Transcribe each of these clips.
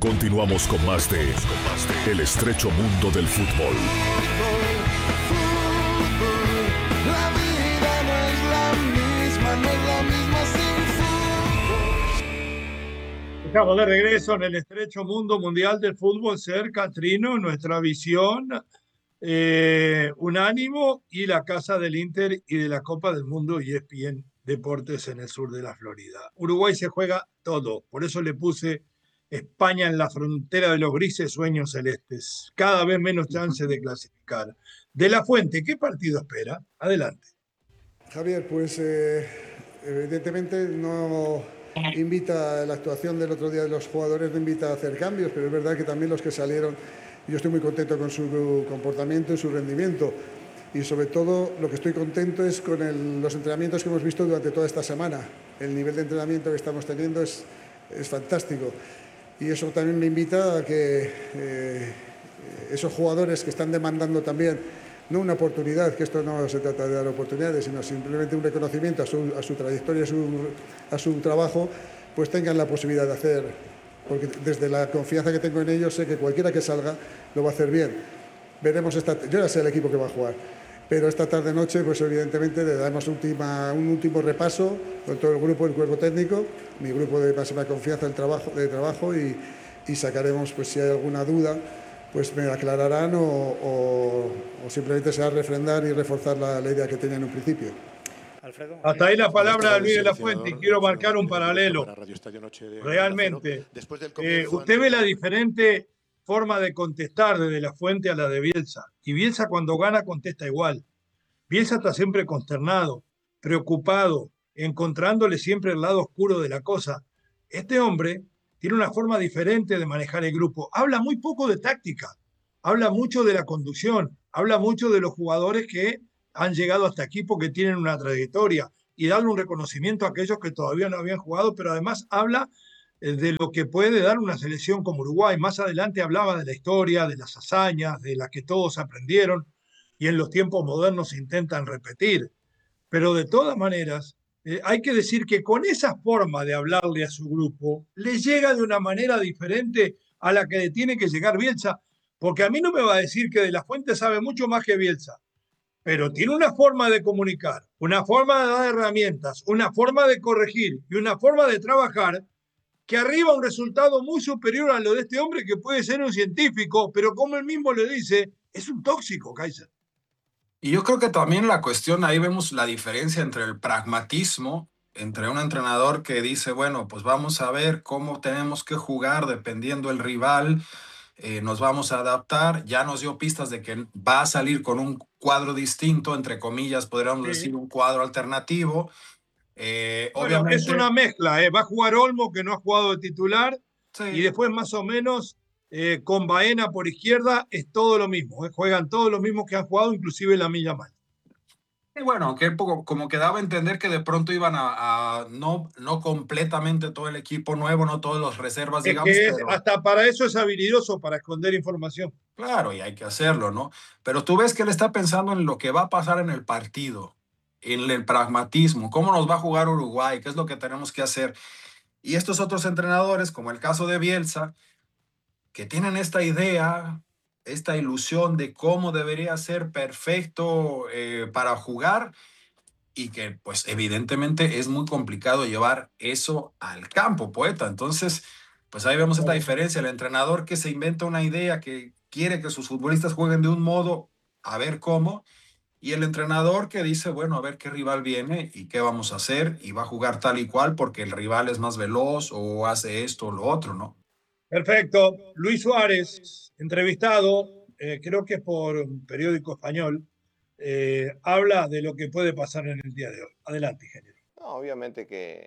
Continuamos con más de El estrecho mundo del fútbol. La vida no es la misma sin fútbol. Estamos de regreso en el estrecho mundo mundial del fútbol, cerca, Trino, nuestra visión, Unánimo y la casa del Inter y de la Copa del Mundo y ESPN Deportes en el sur de la Florida. Uruguay se juega todo, por eso le puse España en la frontera de los grises sueños celestes. Cada vez menos chance de clasificar. De la Fuente, ¿qué partido espera? Adelante. Javier, pues evidentemente no invita, la actuación del otro día de los jugadores no invita a hacer cambios, pero es verdad que también los que salieron, yo estoy muy contento con su comportamiento y su rendimiento. Y sobre todo lo que estoy contento es con los entrenamientos que hemos visto durante toda esta semana. El nivel de entrenamiento que estamos teniendo es fantástico. Y eso también me invita a que esos jugadores que están demandando también, no una oportunidad, que esto no se trata de dar oportunidades, sino simplemente un reconocimiento a su trayectoria, a su trabajo, pues tengan la posibilidad de hacer, porque desde la confianza que tengo en ellos sé que cualquiera que salga lo va a hacer bien. Veremos yo ya sé el equipo que va a jugar, pero esta tarde-noche pues evidentemente le damos un último repaso con todo el grupo, el cuerpo técnico, mi grupo de máxima confianza de trabajo y sacaremos, pues si hay alguna duda, pues me aclararán o simplemente se va a refrendar y reforzar la idea que tenía en un principio. Alfredo, hasta ahí la palabra de Luis de la Fuente y quiero marcar un paralelo. Realmente, usted ve la diferente forma de contestar de la Fuente a la de Bielsa. Y Bielsa cuando gana contesta igual. Bielsa está siempre consternado, preocupado, encontrándole siempre el lado oscuro de la cosa. Este hombre tiene una forma diferente de manejar el grupo. Habla muy poco de táctica, habla mucho de la conducción, habla mucho de los jugadores que han llegado hasta aquí porque tienen una trayectoria y darle un reconocimiento a aquellos que todavía no habían jugado, pero además habla de lo que puede dar una selección como Uruguay. Más adelante hablaba de la historia, de las hazañas, de las que todos aprendieron y en los tiempos modernos se intentan repetir. Pero de todas maneras, hay que decir que con esa forma de hablarle a su grupo, le llega de una manera diferente a la que le tiene que llegar Bielsa, porque a mí no me va a decir que De la Fuente sabe mucho más que Bielsa, pero tiene una forma de comunicar, una forma de dar herramientas, una forma de corregir y una forma de trabajar que arriba un resultado muy superior a lo de este hombre que puede ser un científico, pero como él mismo le dice, es un tóxico, Kaiser. Y yo creo que también la cuestión, ahí vemos la diferencia entre el pragmatismo, entre un entrenador que dice, bueno, pues vamos a ver cómo tenemos que jugar dependiendo el rival, nos vamos a adaptar, ya nos dio pistas de que va a salir con un cuadro distinto, entre comillas, podríamos decir un cuadro alternativo. Bueno, Obviamente es una mezcla, va a jugar Olmo, que no ha jugado de titular, sí. Y después más o menos con Baena por izquierda es todo lo mismo, juegan todos los mismos que han jugado, inclusive la Milla Mal. Y bueno, que como que daba a entender que de pronto iban a no completamente todo el equipo nuevo, no todas las reservas, digamos. Pero hasta para eso es habilidoso, para esconder información. Claro, y hay que hacerlo, ¿no? Pero tú ves que él está pensando en lo que va a pasar en el partido, en el pragmatismo, cómo nos va a jugar Uruguay, qué es lo que tenemos que hacer. Y estos otros entrenadores, como el caso de Bielsa, que tienen esta idea, esta ilusión de cómo debería ser perfecto para jugar, y que pues evidentemente es muy complicado llevar eso al campo, poeta. Entonces, pues ahí vemos esta diferencia, el entrenador que se inventa una idea, que quiere que sus futbolistas jueguen de un modo, a ver cómo, y el entrenador que dice, bueno, a ver qué rival viene y qué vamos a hacer, y va a jugar tal y cual porque el rival es más veloz o hace esto o lo otro, ¿no? Perfecto. Luis Suárez, entrevistado, creo que es por un periódico español, habla de lo que puede pasar en el día de hoy. Adelante, ingeniero. No, obviamente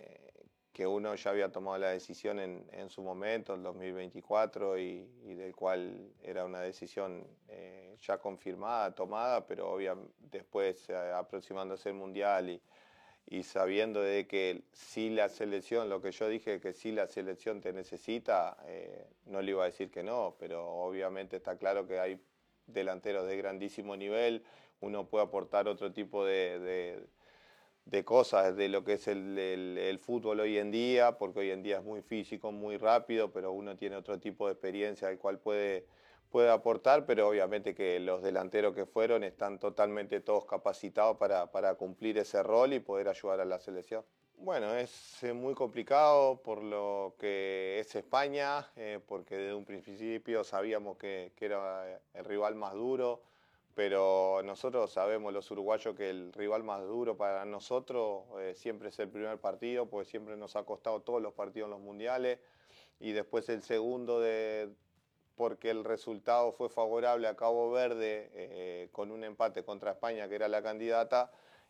que uno ya había tomado la decisión en su momento, el 2024, y del cual era una decisión ya confirmada, tomada, pero obviamente después aproximándose el Mundial y sabiendo de que si la selección, lo que yo dije, que si la selección te necesita, no le iba a decir que no, pero obviamente está claro que hay delanteros de grandísimo nivel, uno puede aportar otro tipo de cosas de lo que es el fútbol hoy en día, porque hoy en día es muy físico, muy rápido, pero uno tiene otro tipo de experiencia al cual puede aportar, pero obviamente que los delanteros que fueron están totalmente todos capacitados para cumplir ese rol y poder ayudar a la selección. Bueno, es muy complicado por lo que es España, porque desde un principio sabíamos que era el rival más duro, pero nosotros sabemos los uruguayos que el rival más duro para nosotros siempre es el primer partido, porque siempre nos ha costado todos los partidos en los mundiales, y después el segundo porque el resultado fue favorable a Cabo Verde con un empate contra España, que era la candidata.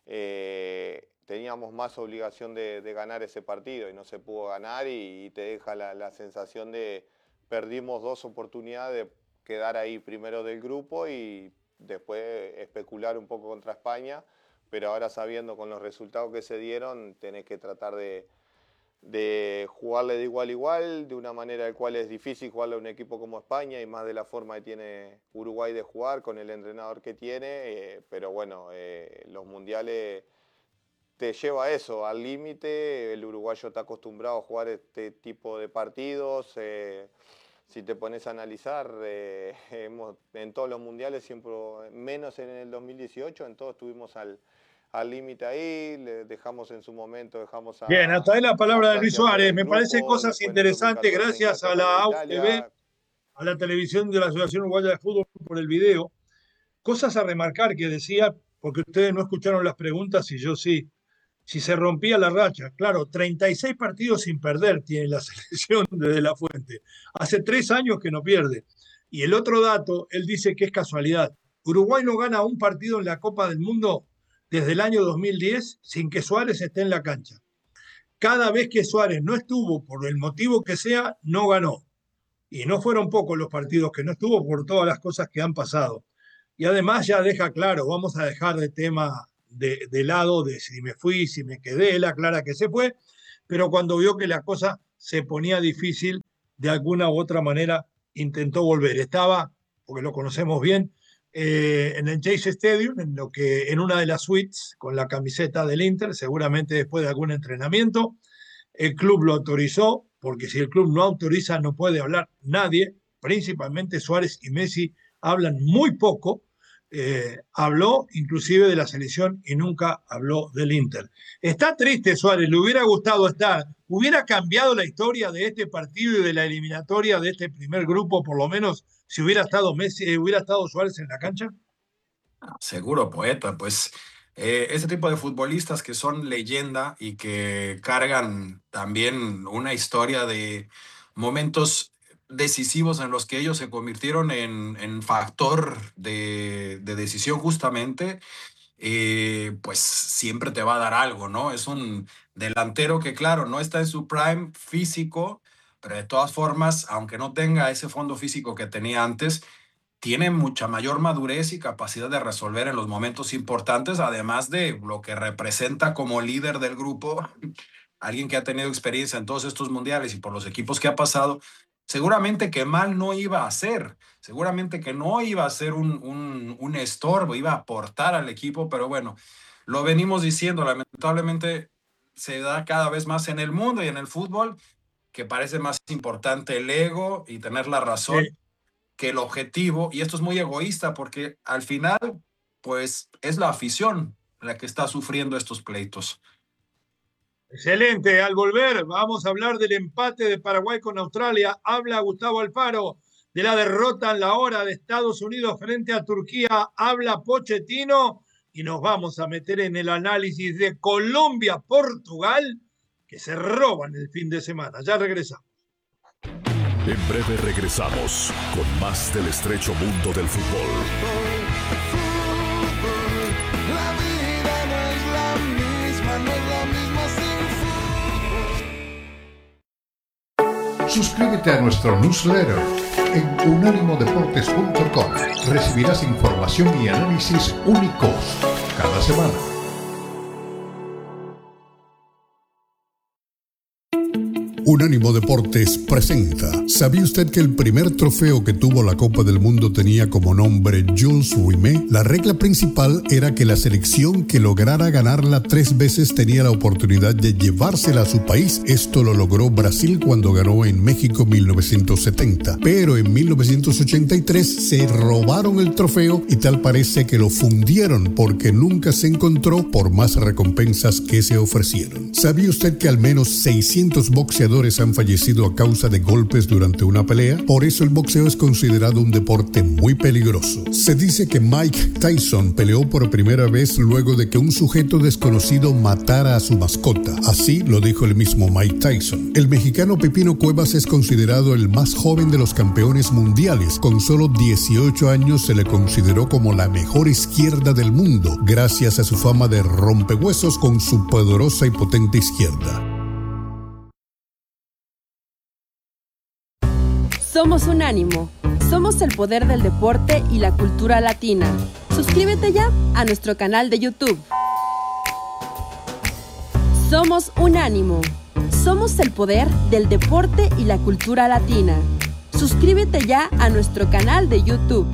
Teníamos más obligación de ganar ese partido y no se pudo ganar, y te deja la sensación de perdimos 2 oportunidades de quedar ahí primero del grupo y después especular un poco contra España, pero ahora sabiendo con los resultados que se dieron tenés que tratar de jugarle de igual a igual, de una manera en la cual es difícil jugarle a un equipo como España y más de la forma que tiene Uruguay de jugar con el entrenador que tiene, pero bueno, los mundiales te lleva a eso, al límite. El uruguayo está acostumbrado a jugar este tipo de partidos. Si te pones a analizar, en todos los mundiales, siempre, menos en el 2018, en todos estuvimos al límite ahí, le dejamos en su momento, a... Bien, hasta ahí la palabra de Luis Suárez. Me parecen cosas interesantes gracias a la AUTV, a la televisión de la Asociación Uruguaya de Fútbol por el video. Cosas a remarcar que decía, porque ustedes no escucharon las preguntas y yo sí. Si se rompía la racha, claro, 36 partidos sin perder tiene la selección de De La Fuente. Hace 3 años que no pierde. Y el otro dato, él dice que es casualidad. Uruguay no gana un partido en la Copa del Mundo desde el año 2010 sin que Suárez esté en la cancha. Cada vez que Suárez no estuvo, por el motivo que sea, no ganó. Y no fueron pocos los partidos que no estuvo por todas las cosas que han pasado. Y además ya deja claro, vamos a dejar de tema de lado de si me fui, si me quedé, él aclara que se fue, pero cuando vio que la cosa se ponía difícil, de alguna u otra manera intentó volver. Estaba, porque lo conocemos bien, en el Chase Stadium, en una de las suites con la camiseta del Inter, seguramente después de algún entrenamiento. El club lo autorizó, porque si el club no autoriza no puede hablar nadie, principalmente Suárez y Messi hablan muy poco. Habló inclusive de la selección y nunca habló del Inter. Está triste Suárez, le hubiera gustado estar, hubiera cambiado la historia de este partido y de la eliminatoria de este primer grupo, por lo menos si hubiera estado Messi, hubiera estado Suárez en la cancha. Seguro, poeta, pues ese tipo de futbolistas que son leyenda y que cargan también una historia de momentos decisivos en los que ellos se convirtieron en factor de decisión justamente, pues siempre te va a dar algo, ¿no? Es un delantero que, claro, no está en su prime físico, pero de todas formas, aunque no tenga ese fondo físico que tenía antes, tiene mucha mayor madurez y capacidad de resolver en los momentos importantes, además de lo que representa como líder del grupo, alguien que ha tenido experiencia en todos estos mundiales y por los equipos que ha pasado. Seguramente que mal no iba a ser, seguramente que no iba a ser un estorbo, iba a aportar al equipo, pero bueno, lo venimos diciendo, lamentablemente se da cada vez más en el mundo y en el fútbol, que parece más importante el ego y tener la razón que el objetivo, y esto es muy egoísta porque al final, pues es la afición la que está sufriendo estos pleitos. Excelente, al volver vamos a hablar del empate de Paraguay con Australia. Habla Gustavo Alfaro de la derrota en la hora de Estados Unidos frente a Turquía. Habla Pochettino y nos vamos a meter en el análisis de Colombia-Portugal que se roban el fin de semana. Ya regresamos. En breve regresamos con más del estrecho mundo del fútbol. La vida no es la misma, no es la misma sin fútbol. Suscríbete a nuestro newsletter en unánimodeportes.com. Recibirás información y análisis únicos cada semana. Unánimo Deportes presenta. ¿Sabía usted que el primer trofeo que tuvo la Copa del Mundo tenía como nombre Jules Rimet? La regla principal era que la selección que lograra ganarla 3 veces tenía la oportunidad de llevársela a su país. Esto lo logró Brasil cuando ganó en México en 1970. Pero en 1983 se robaron el trofeo y tal parece que lo fundieron porque nunca se encontró por más recompensas que se ofrecieron. ¿Sabía usted que al menos 600 boxeadores han fallecido a causa de golpes durante una pelea? Por eso el boxeo es considerado un deporte muy peligroso. Se dice que Mike Tyson peleó por primera vez luego de que un sujeto desconocido matara a su mascota. Así lo dijo el mismo Mike Tyson. El mexicano Pepino Cuevas es considerado el más joven de los campeones mundiales. Con solo 18 años se le consideró como la mejor izquierda del mundo, gracias a su fama de rompehuesos con su poderosa y potente izquierda. Somos Unánimo. Somos el poder del deporte y la cultura latina. Suscríbete ya a nuestro canal de YouTube. Somos Unánimo. Somos el poder del deporte y la cultura latina. Suscríbete ya a nuestro canal de YouTube.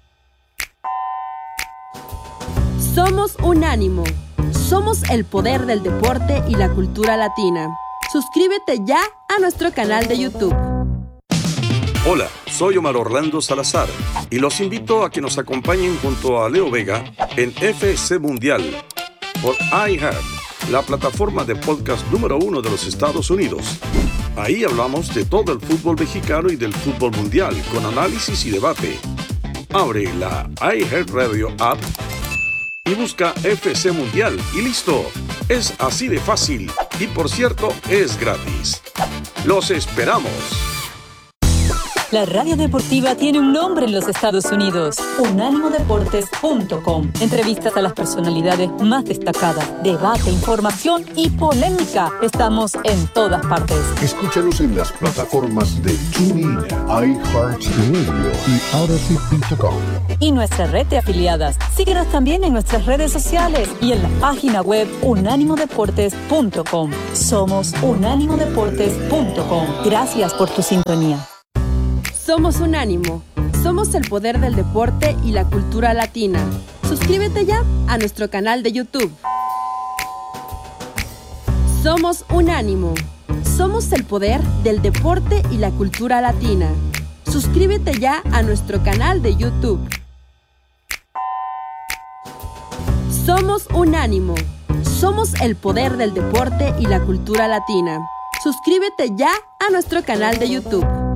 Somos Unánimo. Somos el poder del deporte y la cultura latina. Suscríbete ya a nuestro canal de YouTube. Hola, soy Omar Orlando Salazar y los invito a que nos acompañen junto a Leo Vega en FC Mundial por iHeart, la plataforma de podcast número 1 de los Estados Unidos. Ahí hablamos de todo el fútbol mexicano y del fútbol mundial con análisis y debate. Abre la iHeart Radio app y busca FC Mundial y listo. Es así de fácil y por cierto es gratis. ¡Los esperamos! La radio deportiva tiene un nombre en los Estados Unidos. Unánimodeportes.com. Entrevistas a las personalidades más destacadas, debate, información y polémica. Estamos en todas partes. Escúchanos en las plataformas de TuneIn, iHeartRadio y Odyssey.com. Y nuestra red de afiliadas. Síguenos también en nuestras redes sociales y en la página web unánimodeportes.com. Somos unánimodeportes.com. Gracias por tu sintonía. Somos Unánimo. Somos el poder del deporte y la cultura latina. Suscríbete ya a nuestro canal de YouTube. Somos Unánimo. Somos el poder del deporte y la cultura latina. Suscríbete ya a nuestro canal de YouTube. Somos Unánimo. Somos el poder del deporte y la cultura latina. Suscríbete ya a nuestro canal de YouTube.